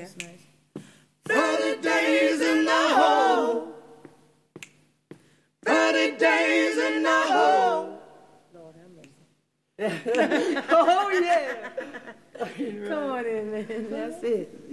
That's nice. 30 days in the hole. 30 days in the hole. Lord have mercy. Oh, yeah. Come on in, man. That's it.